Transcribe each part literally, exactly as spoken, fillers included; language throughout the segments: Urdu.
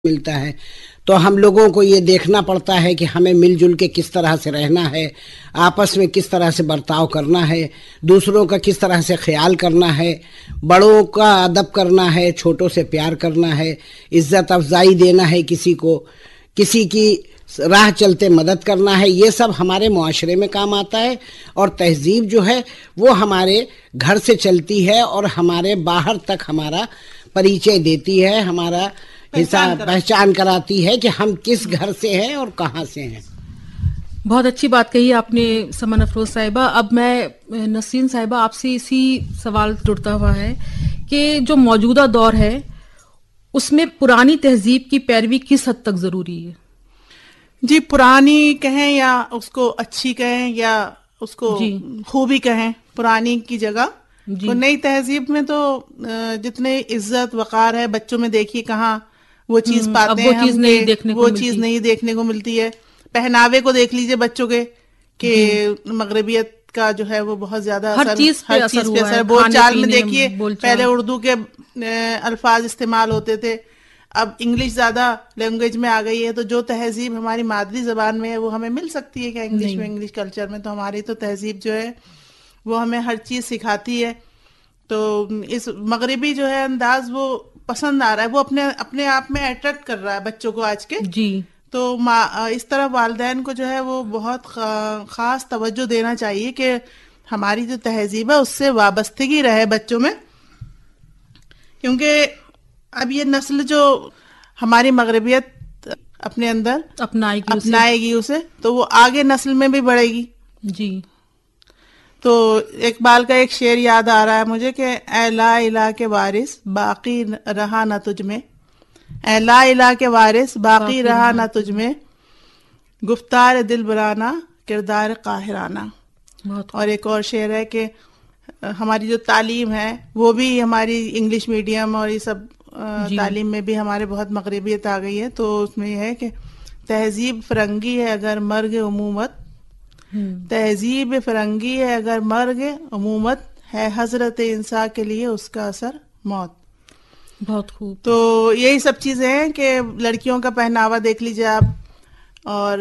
ملتا ہے تو ہم لوگوں کو یہ دیکھنا پڑتا ہے کہ ہمیں مل جل کے کس طرح سے رہنا ہے، آپس میں کس طرح سے برتاؤ کرنا ہے، دوسروں کا کس طرح سے خیال کرنا ہے، بڑوں کا ادب کرنا ہے، چھوٹوں سے پیار کرنا ہے، عزت افزائی دینا ہے، کسی کو کسی کی راہ چلتے مدد کرنا ہے. یہ سب ہمارے معاشرے میں کام آتا ہے، اور تہذیب جو ہے وہ ہمارے گھر سے چلتی ہے اور ہمارے باہر تک ہمارا پریچے دیتی ہے، ہمارا حساب پہچان کراتی ہے کہ ہم کس گھر سے ہیں اور کہاں سے ہیں. بہت اچھی بات کہی آپ نے سمن افروز صاحبہ. اب میں نسرین صاحبہ آپ سے اسی سوال جڑتا ہوا ہے کہ جو موجودہ دور ہے اس میں پرانی تہذیب کی پیروی کس حد تک ضروری ہے؟ جی، پرانی کہیں یا اس کو اچھی کہیں یا اس کو جی. خوبی کہیں، پرانی کی جگہ جی. تو نئی تہذیب میں تو جتنے عزت وقار ہے بچوں میں دیکھیے کہاں وہ چیز پاتے ہیں ہم، وہ چیز نہیں دیکھنے کو ملتی ہے. پہناوے کو دیکھ لیجئے بچوں کے کہ مغربیت کا جو ہے وہ بہت زیادہ ہر اثر چیز ہر چیز پہ اثر. بول چال میں دیکھیے پہلے اردو کے الفاظ استعمال ہوتے تھے، اب انگلش زیادہ لینگویج میں آ گئی ہے، تو جو تہذیب ہماری مادری زبان میں ہے وہ ہمیں مل سکتی ہے کیا انگلش میں، انگلش کلچر میں. تو ہماری تو تہذیب جو ہے وہ ہمیں ہر چیز سکھاتی ہے. تو اس مغربی جو ہے انداز وہ پسند آ رہا ہے، وہ اپنے اپنے آپ میں اٹریکٹ کر رہا ہے بچوں کو آج کے جی. تو اس طرح والدین کو جو ہے وہ بہت خاص توجہ دینا چاہیے کہ ہماری جو تہذیب ہے اس سے وابستگی رہے بچوں میں، کیونکہ اب یہ نسل جو ہماری مغربیت اپنے اندر اپنائے گی اپنائے گی اسے، تو وہ آگے نسل میں بھی بڑھے گی جی. تو اقبال کا ایک شعر یاد آ رہا ہے مجھے کہ اے لا الہ کے وارث باقی رہا نہ تجھ میں، اے لا الہ کے وارث باقی رہا نہ تجھ میں، گفتار دل برانہ کردار قاہرانہ. اور ایک اور شعر ہے کہ ہماری جو تعلیم ہے وہ بھی ہماری انگلش میڈیم اور یہ سب جی. تعلیم میں بھی ہمارے بہت مغربیت آ گئی ہے. تو اس میں یہ ہے کہ تہذیب فرنگی ہے اگر مرگ عمومت، تہذیب فرنگی ہے اگر مرگ عمومت، ہے حضرت انسان کے لیے اس کا اثر موت. بہت خوب. تو یہی سب چیزیں ہیں کہ لڑکیوں کا پہناوا دیکھ لیجیے آپ، اور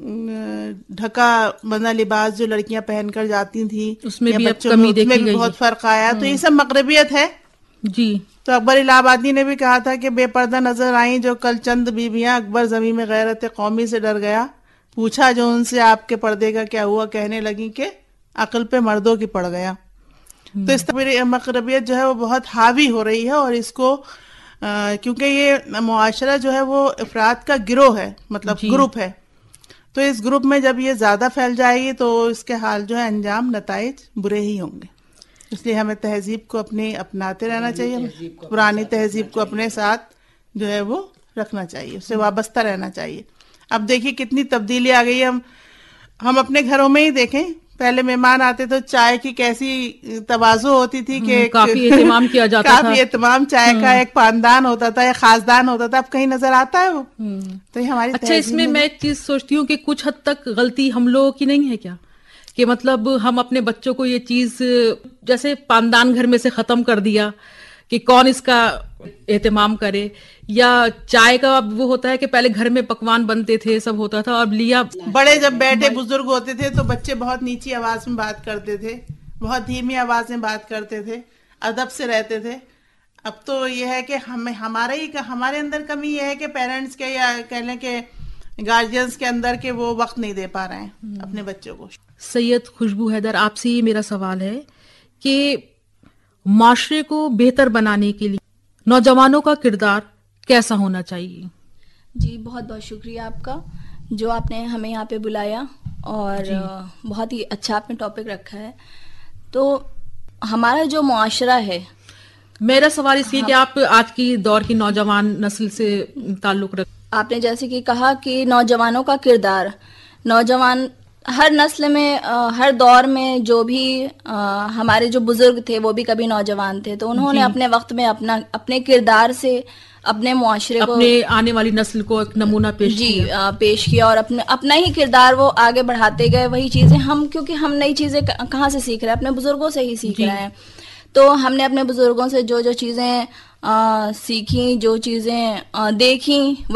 ڈھکا بندہ لباس جو لڑکیاں پہن کر جاتی تھیں اس میں بھی بچوں میں اس میں بھی بہت فرق آیا. تو یہ سب مغربیت ہے جی. تو اکبر الہ آبادی نے بھی کہا تھا کہ بے پردہ نظر آئیں جو کل چند بیویاں، اکبر زمین میں غیرت قومی سے ڈر گیا، پوچھا جو ان سے آپ کے پردے کا کیا ہوا، کہنے لگی کہ عقل پہ مردوں کی پڑ گیا. تو اس طرح مغربیت جو ہے وہ بہت حاوی ہو رہی ہے، اور اس کو کیونکہ یہ معاشرہ جو ہے وہ افراد کا گروہ ہے، مطلب جی. گروپ ہے. تو اس گروپ میں جب یہ زیادہ پھیل جائے گی تو اس کے حال جو ہے انجام نتائج برے ہی ہوں گے. اس لیے ہمیں تہذیب کو اپنی اپناتے رہنا چاہیے، پرانی تہذیب کو اپنے ساتھ جو ہے وہ رکھنا چاہیے، اس سے وابستہ رہنا چاہیے. اب دیکھیے کتنی تبدیلی آ گئی ہے. ہم ہم اپنے گھروں میں ہی دیکھیں، پہلے مہمان آتے تو چائے کی کیسی تواضع ہوتی تھی کہ کافی اہتمام کیا جاتا تھا، کافی اہتمام، چائے کا ایک پاندان ہوتا تھا، ایک خاصدان ہوتا تھا. اب کہیں نظر آتا ہے وہ؟ تو یہ ہماری اچھا. اس میں میں ایک چیز سوچتی ہوں کہ کچھ حد تک غلطی ہم لوگوں کی نہیں ہے کیا، کہ مطلب ہم اپنے بچوں کو یہ چیز جیسے پاندان گھر میں سے ختم کر دیا کہ کون اس کا اہتمام کرے، یا چائے کا اب وہ ہوتا ہے کہ پہلے گھر میں پکوان بنتے تھے، سب ہوتا تھا، اب لیا بڑے جب بیٹھے بزرگ ہوتے تھے تو بچے بہت نیچی آواز میں بات کرتے تھے، بہت دھیمی آواز میں بات کرتے تھے، ادب سے رہتے تھے. اب تو یہ ہے کہ ہمیں ہمارے ہی ہمارے اندر کمی یہ ہے کہ پیرنٹس کے یا کہہ لیں کہ گارجینس کے اندر کہ وہ وقت نہیں دے پا رہے ہیں اپنے بچوں کو. سید خوشبو حیدر، آپ سے یہ میرا سوال ہے کہ معاشرے کو بہتر بنانے کے لیے نوجوانوں کا کردار کیسا ہونا چاہیے؟ جی بہت بہت شکریہ آپ کا جو آپ نے ہمیں یہاں پہ بلایا، اور جی. بہت ہی اچھا آپ نے ٹاپک رکھا ہے. تو ہمارا جو معاشرہ ہے، میرا سوال اس لیے کہ آپ آج کی دور کی نوجوان نسل سے تعلق رکھ آپ نے جیسے کہ کہا کہ نوجوانوں کا کردار، نوجوان ہر نسل میں ہر دور میں جو بھی ہمارے جو بزرگ تھے وہ بھی کبھی نوجوان تھے، تو انہوں جی. نے اپنے وقت میں اپنا اپنے کردار سے اپنے معاشرے کو، اپنے آنے والی نسل کو ایک نمونہ پیش جی کیا پیش کیا اور اپنے اپنا ہی کردار وہ آگے بڑھاتے گئے. وہی چیزیں ہم، کیونکہ ہم نئی چیزیں کہاں سے سیکھ رہے ہیں؟ اپنے بزرگوں سے ہی سیکھ جی. رہے ہیں. تو ہم نے اپنے بزرگوں سے جو جو چیزیں سیکھیں، جو چیزیں دیکھیں،